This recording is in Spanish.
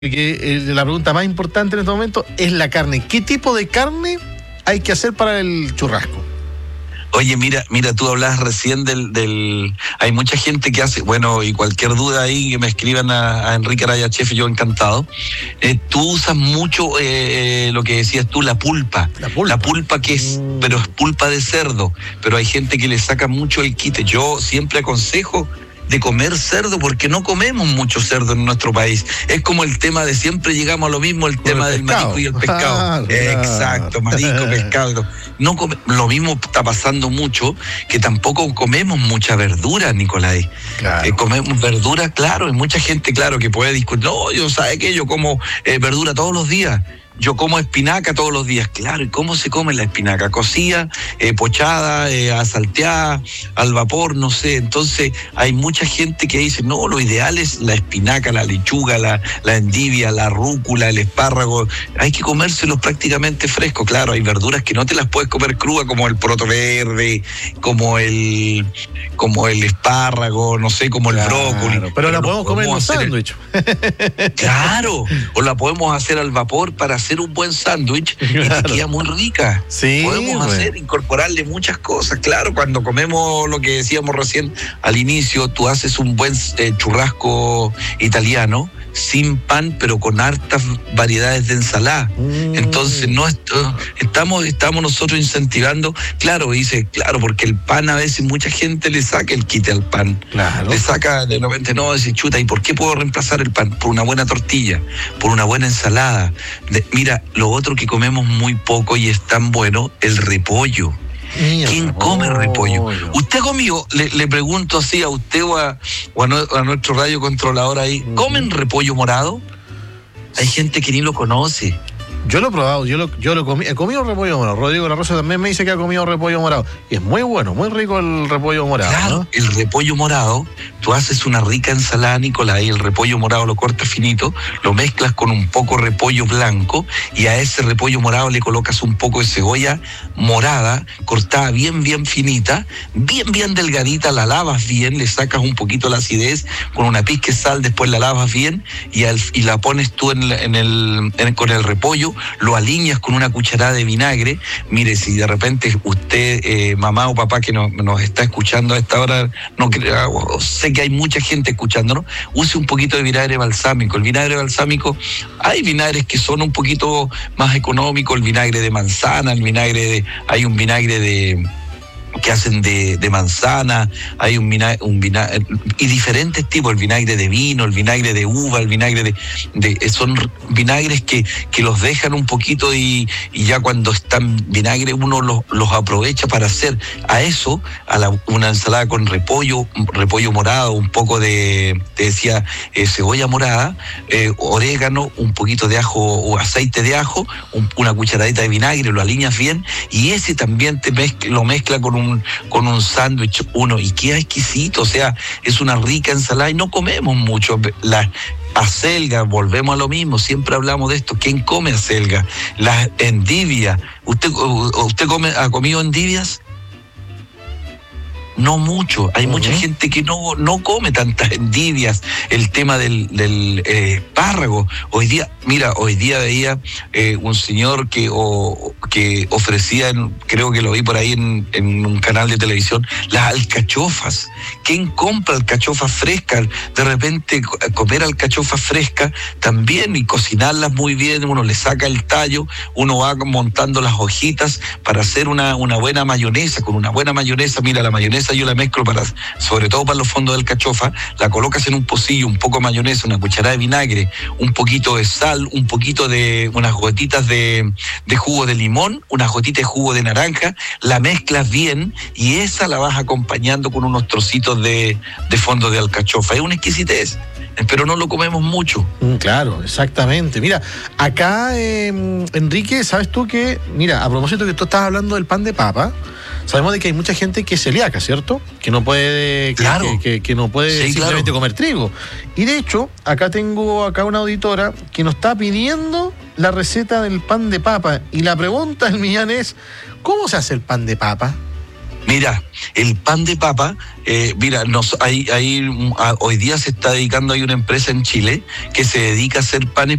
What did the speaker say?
que la pregunta más importante en este momento es la carne. ¿Qué tipo de carne hay que hacer para el churrasco? Oye, mira, tú hablabas recién del... Hay mucha gente que hace... Bueno, y cualquier duda ahí que me escriban a Enrique Araya Chef, yo encantado. Tú usas mucho lo que decías tú, la pulpa. La pulpa que es... Pero es pulpa de cerdo. Pero hay gente que le saca mucho el quite. Yo siempre aconsejo de comer cerdo, porque no comemos mucho cerdo en nuestro país. Es como el tema de siempre llegamos a lo mismo, el tema del marisco y el pescado. Exacto, marisco, pescado. No lo mismo está pasando mucho, que tampoco comemos mucha verdura, Nicolai. Claro. Comemos verdura, claro, hay mucha gente, claro, que puede discutir, no, ¿sabe qué? Yo como verdura todos los días. Yo como espinaca todos los días. Claro, ¿y cómo se come la espinaca? Cocida, pochada, salteada, al vapor, no sé. Entonces hay mucha gente que dice, no, lo ideal es la espinaca, la lechuga, la endivia, la rúcula, el espárrago. Hay que comérselos prácticamente frescos. Claro, hay verduras que no te las puedes comer crudas, como el poroto verde, como el espárrago, no sé, como el brócoli. Pero la podemos comer en un sándwich. Claro, o la podemos hacer al vapor para hacer un buen sándwich, claro, y te queda muy rica. Sí, podemos incorporarle muchas cosas. Claro, cuando comemos lo que decíamos recién al inicio, tú haces un buen churrasco italiano, sin pan, pero con hartas variedades de ensalada. Entonces no estamos nosotros incentivando, claro, porque el pan a veces mucha gente le saca el quite al pan. Claro. Le saca de repente, no, dice, chuta, ¿y por qué puedo reemplazar el pan? Por una buena tortilla, por una buena ensalada. Mira, lo otro que comemos muy poco y es tan bueno, el repollo. ¿Quién come repollo? ¿Usted ha comido? Le pregunto así a usted o a nuestro radio controlador ahí, ¿comen repollo morado? Hay gente que ni lo conoce. Yo lo he probado, yo lo comí, he comido repollo morado. Rodrigo La Rosa también me dice que ha comido repollo morado. Y es muy bueno, muy rico el repollo morado. Claro, ¿no? El repollo morado, tú haces una rica ensalada, Nicolás, y el repollo morado lo cortas finito, lo mezclas con un poco de repollo blanco, y a ese repollo morado le colocas un poco de cebolla morada, cortada bien finita, bien delgadita, la lavas bien, le sacas un poquito la acidez, con una pizca de sal, después la lavas bien, y la pones tú con el repollo, lo alineas con una cucharada de vinagre. Mire, si de repente usted, mamá o papá que nos está escuchando a esta hora, sé que hay mucha gente escuchándonos, use un poquito de vinagre balsámico. El vinagre balsámico, hay vinagres que son un poquito más económicos, el vinagre de manzana, hay un vinagre que hacen de manzana, hay un vinagre y diferentes tipos, el vinagre de vino, el vinagre de uva, el vinagre son vinagres que los dejan un poquito y ya cuando están vinagre uno los aprovecha para hacer a eso, una ensalada con repollo morado, un poco te decía, cebolla morada, orégano, un poquito de ajo o aceite de ajo, una cucharadita de vinagre, lo alineas bien y ese también lo mezcla con un sándwich y queda exquisito. O sea, es una rica ensalada y no comemos mucho. Las acelgas, volvemos a lo mismo, siempre hablamos de esto. ¿Quién come acelga? Las endivias. ¿Usted ha comido endivias? No mucho, hay mucha gente que no come tantas endivias. El tema del espárrago. Hoy día veía un señor que ofrecía, creo que lo vi por ahí en un canal de televisión, las alcachofas. ¿Quién compra alcachofas frescas? De repente comer alcachofas frescas también y cocinarlas muy bien, uno le saca el tallo, uno va montando las hojitas para hacer una buena mayonesa. Con una buena mayonesa, mira, la mayonesa yo la mezclo sobre todo para los fondos del alcachofa, la colocas en un pocillo, un poco de mayonesa, una cucharada de vinagre, un poquito de sal, un poquito de unas gotitas de jugo de limón, unas gotitas de jugo de naranja, la mezclas bien y esa la vas acompañando con unos trocitos de fondo de alcachofa. Es una exquisitez, pero no lo comemos mucho. Claro, exactamente. Mira, acá, Enrique, ¿sabes tú que, mira, a propósito que tú estás hablando del pan de papa, sabemos de que hay mucha gente que es celíaca, ¿cierto? Que no puede, claro, que no puede simplemente comer trigo. Y de hecho, tengo una auditora que nos está pidiendo la receta del pan de papa. Y la pregunta del millán es, ¿cómo se hace el pan de papa? Mira, el pan de papa, hoy día se está dedicando, hay una empresa en Chile que se dedica a hacer panes